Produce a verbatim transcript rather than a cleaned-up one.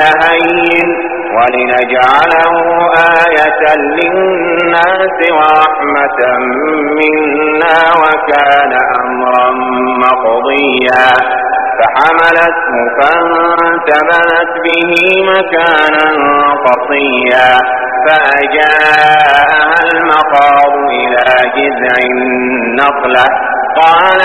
هين ولنجعله آية للناس ورحمة منا وكان أمرا مقضيا فحملته فانتبذت به مكانا قصيا فأجاءها المخاض إلى جذع النخلة قال